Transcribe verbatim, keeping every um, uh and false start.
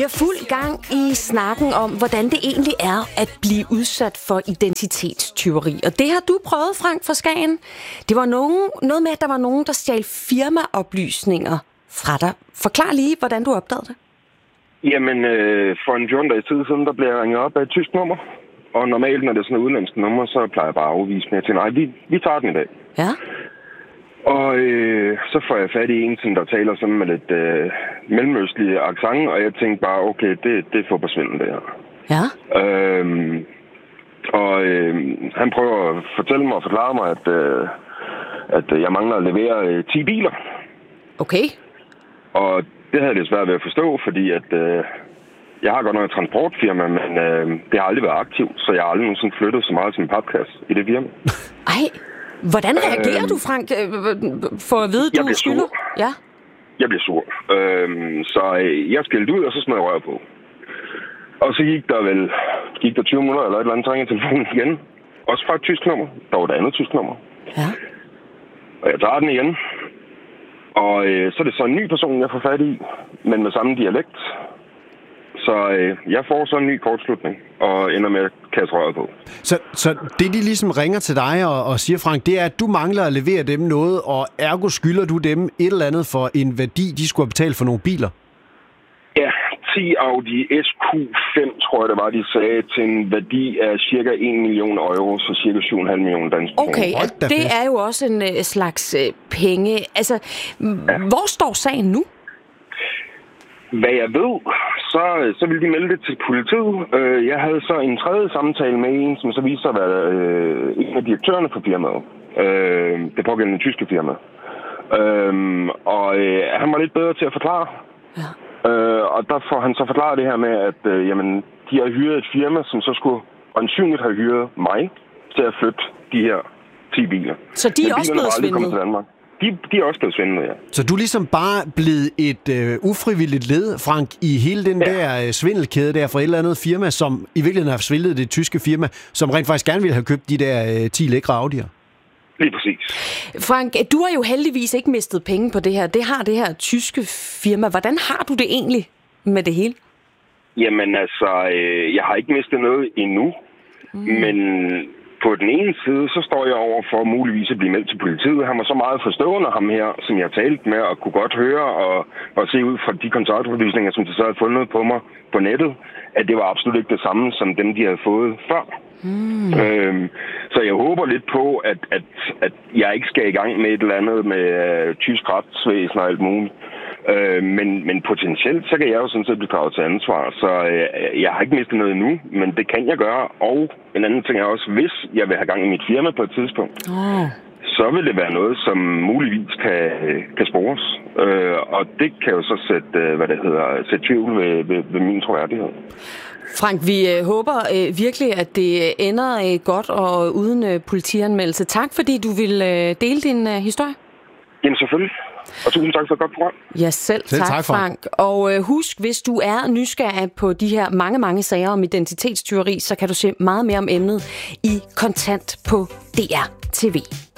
har fuld gang i snakken om, hvordan det egentlig er at blive udsat for identitetstyveri. Og det har du prøvet, Frank fra Skagen. Det var nogen, noget med, at der var nogen, der stjal firmaoplysninger fra dig. Forklar lige, hvordan du opdagede det. Jamen, øh, for en fjorten dages tid siden, der blev jeg ringet op af et tysk nummer. Og normalt, når det er sådan et udenlandsk nummer, så plejer jeg bare at afvise med til, nej, vi, vi tager den i dag. Ja. Og øh, så får jeg fat i en, som der taler sådan med lidt øh, mellemøstlig accent, og jeg tænkte bare, okay, det, det er fodboldsvindel, det her. Ja. Øhm, og øh, han prøver at fortælle mig og forklare mig, at, øh, at jeg mangler at levere øh, ti biler. Okay. Og det havde jeg svært ved at forstå, fordi at, øh, jeg har godt nok et transportfirma, men øh, det har aldrig været aktivt, så jeg har aldrig nogensinde flyttet så meget som en papkasse i det firma. Ej, hvordan reagerer øh, du, Frank, for at vide, du skylder? Ja. Jeg bliver sur. Øh, så øh, jeg skældte ud, og så smed jeg rør på. Og så gik der vel gik der tyve minutter eller et eller andet, trængede telefonen igen. Også fra et tysk nummer. Der var et andet tysk nummer. Ja. Og jeg tager den igen. Og øh, så er det så en ny person, jeg får fat i, men med samme dialekt. Så øh, jeg får så en ny kortslutning, og ender med at kaste røret på. Så, så det, de ligesom ringer til dig og, og siger, Frank, det er, at du mangler at levere dem noget, og ergo skylder du dem et eller andet for en værdi, de skulle have betalt for nogle biler? Ja, ti Audi S Q fem, tror jeg det var, de sagde, til en værdi af cirka en million euro, så cirka syv komma fem millioner danske kroner. Okay, og det er jo også en uh, slags uh, penge. Altså, ja. Hvor står sagen nu? Hvad jeg ved, så, så ville de melde det til politiet. Jeg havde så en tredje samtale med en, som så viste sig at være øh, en af direktørerne for firmaet. Øh, det pågældende tyske firma. Øh, og øh, han var lidt bedre til at forklare. Ja. Øh, og der får han så forklaret det her med, at øh, jamen, de har hyret et firma, som så skulle øjensynligt have hyret mig til at flytte de her ti biler. Så de er også blevet svindlet? De, de er også blevet svindlet, ja. Så du er ligesom bare blevet et øh, ufrivilligt led, Frank, i hele den ja. der øh, svindelkæde der fra et eller andet firma, som i virkeligheden har svindlet det tyske firma, som rent faktisk gerne ville have købt de der øh, ti lækre Audi'er. Lige præcis. Frank, du har jo heldigvis ikke mistet penge på det her. Det har det her tyske firma. Hvordan har du det egentlig med det hele? Jamen altså, øh, jeg har ikke mistet noget endnu, mm. men på den ene side, så står jeg over for muligvis at blive meldt til politiet. Han var så meget forstående, ham her, som jeg talte med, og kunne godt høre og, og se ud fra de kontaktoplysninger, som de så havde fundet på mig på nettet, at det var absolut ikke det samme, som dem, de havde fået før. Mm. Øhm, så jeg håber lidt på, at, at, at jeg ikke skal i gang med et eller andet med uh, tysk retsvæsen og alt muligt. Øh, men, men potentielt, så kan jeg jo sådan set blive draget til ansvar. Så øh, jeg har ikke mistet noget endnu, men det kan jeg gøre. Og en anden ting er også, hvis jeg vil have gang i mit firma på et tidspunkt, oh. så vil det være noget, som muligvis kan, kan spores. Øh, og det kan jo så sætte, øh, hvad det hedder, sætte tvivl ved, ved, ved min troværdighed. Frank, vi øh, håber øh, virkelig, at det ender øh, godt og uden øh, politianmeldelse. Tak, fordi du vil øh, dele din øh, historie. Jamen selvfølgelig. Og tusind tak for et godt program. Ja, selv, selv tak, tak Frank. Frank. Og øh, husk, hvis du er nysgerrig på de her mange, mange sager om identitetstyveri, så kan du se meget mere om emnet i Kontant på D R T V.